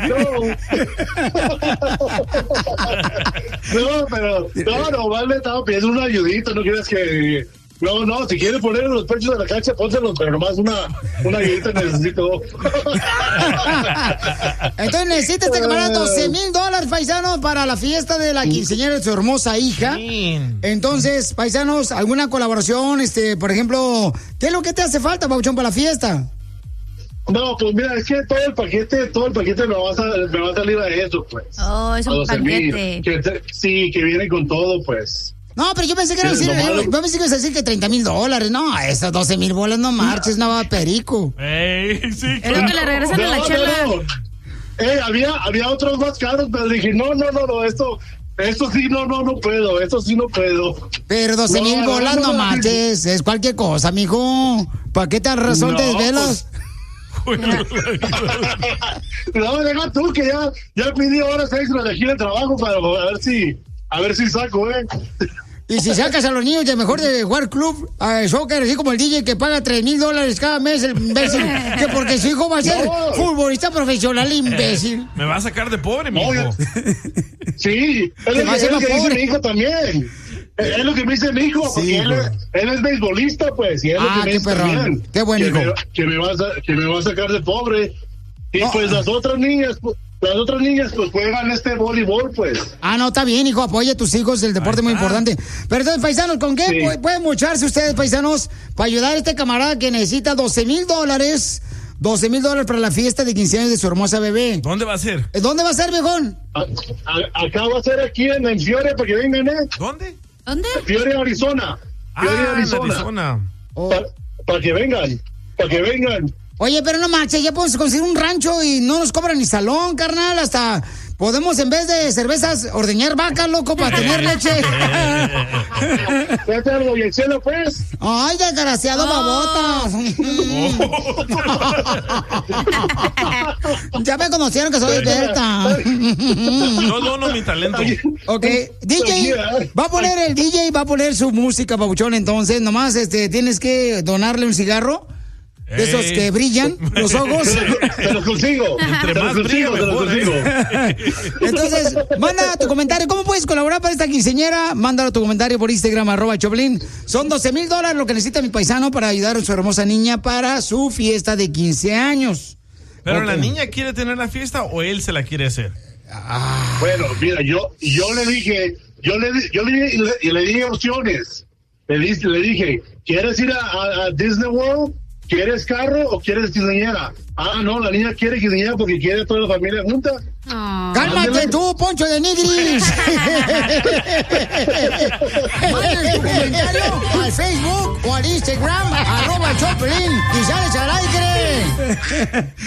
No, pero no, vale, estaba pidiendo una ayudita, no quieres que... No, si quieres poner los pechos de la cancha, pónselos, pero nomás una ayudita necesito. Entonces necesita este camarada $12,000, paisanos, para la fiesta de la quinceañera de su hermosa hija. Entonces, paisanos, ¿alguna colaboración? Por ejemplo, ¿qué es lo que te hace falta, Pabuchón, para la fiesta? No, pues mira, es que todo el paquete me va a salir a eso, pues. Oh, es un paquete. Sí, que viene con todo, pues. No, pero yo pensé que ibas a decir que $30,000. No, esos $12,000 no marches, no va perico. Sí, es lo que le regresan a la chela. Había otros más caros, pero dije, no, esto sí no puedo, esto sí no puedo. Pero $12,000 no marches, es cualquier cosa, mijo. ¿Para qué tal razón te desvelas? No, deja tú que ya pedí horas extra de aquí de trabajo para a ver si saco, Y si sacas a los niños de mejor de jugar club soccer, así como el DJ que paga $3,000 cada mes, el imbécil, que porque su hijo va a ser futbolista profesional, imbécil. Me va a sacar de pobre, mi hijo. Sí, es lo que dice mi hijo también. Es lo que me dice mi hijo, porque él es beisbolista, pues, y es lo que me dice también. Qué buen hijo. Que me va a sacar de pobre. Y pues las otras niñas, pues juegan voleibol, pues. No, está bien, hijo, apoya a tus hijos, el deporte es muy importante. Pero entonces, paisanos, ¿con qué pueden mocharse ustedes, paisanos, para ayudar a este camarada que necesita $12,000? $12,000 para la fiesta de 15 años de su hermosa bebé. ¿Dónde va a ser? ¿Dónde va a ser, viejón? Acá va a ser aquí en Fiore, para que vengan, ¿Dónde? Fiore, Arizona. Arizona. Para que vengan. Oye, pero no marches, ya podemos conseguir un rancho y no nos cobran ni salón, carnal, hasta podemos en vez de cervezas ordeñar vacas, loco, para tener leche. ¿Ya te hago el cielo, pues? Ay, desgraciado, babotas. Ya me conocieron que soy experta. Yo dono mi talento. Ok, DJ, va a poner su música, Pabuchón, entonces, nomás tienes que donarle un cigarro. De esos que brillan los ojos. Te los consigo. Entre más brillo, mejor. Entonces, manda tu comentario. ¿Cómo puedes colaborar para esta quinceañera? Mándalo tu comentario por Instagram, @Choplin. Son $12,000 lo que necesita mi paisano para ayudar a su hermosa niña para su fiesta de 15 años. ¿Pero la niña quiere tener la fiesta o él se la quiere hacer? Bueno, mira, yo le dije, le di opciones. Le dije, ¿quieres ir a Disney World? ¿Quieres carro o quieres quinceañera? No, la niña quiere quinceañera porque quiere toda la familia junta. ¡Cálmate tú, Poncho de Nigris! Manda tu comentario al Facebook o al Instagram, @Choplin, y sales al aire.